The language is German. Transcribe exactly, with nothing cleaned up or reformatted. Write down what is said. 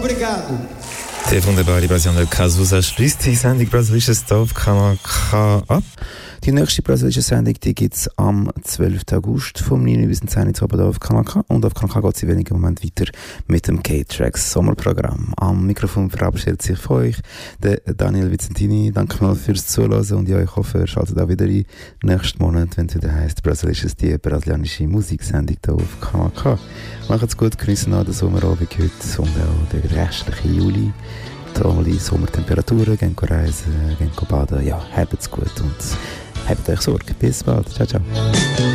Obrigado. Die wunderbare Brasilianer Cazuza schließt die Sendung «Brasilisches Dorf» Kanal K ab. Die nächste brasililische Sendung gibt es am zwölften August vom neun bis zehn Uhr auf Kanal K. Und auf Kanal K geht es in wenigen Moment weiter mit dem K-Tracks Sommerprogramm. Am Mikrofon verabschiedet sich von euch der Daniel Vicentini. Danke mal fürs Zuhören und ja, ich hoffe, ihr schaltet auch wieder ein nächsten Monat, wenn es wieder heisst «Brasilisches die brasilianische Musiksendung» hier auf Kanal K. Macht's gut, geniessen noch den Sommerabend heute und auch den restlichen Juli. Tolle Sommertemperaturen, gehen reisen, gehen baden. Ja, habt's gut und habt euch Sorge. Bis bald. Ciao, ciao.